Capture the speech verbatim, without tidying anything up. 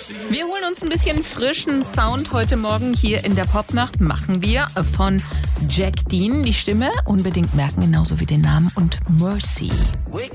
Wir holen uns ein bisschen frischen Sound heute Morgen hier in der Popnacht. Machen wir von Jack Dean die Stimme. Unbedingt merken, genauso wie den Namen und Mercy.